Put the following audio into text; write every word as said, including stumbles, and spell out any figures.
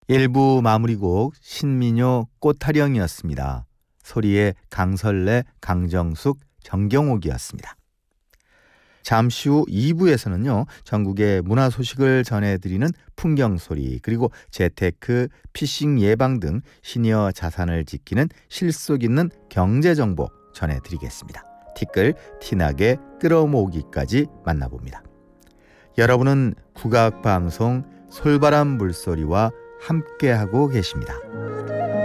일 부 마무리곡 신민요 꽃타령이었습니다. 소리의 강설래, 강정숙, 정경옥이었습니다. 잠시 후 이 부에서는요. 전국의 문화 소식을 전해드리는 풍경소리, 그리고 재테크, 피싱 예방 등 시니어 자산을 지키는 실속 있는 경제정보 전해드리겠습니다. 티끌, 티나게 끌어모으기까지 만나봅니다. 여러분은 국악방송 솔바람 물소리와 함께하고 계십니다.